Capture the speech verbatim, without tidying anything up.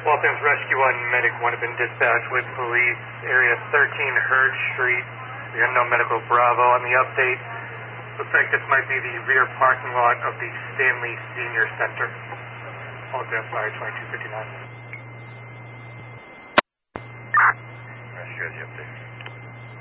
Walthams Rescue one, Medic one have been dispatched with police, area thirteen Hurd Street. We have no medical Bravo on the update. Looks like this might be the rear parking lot of the Stanley Senior Center. Walthams Fire twenty-two fifty-nine. Rescue has the update.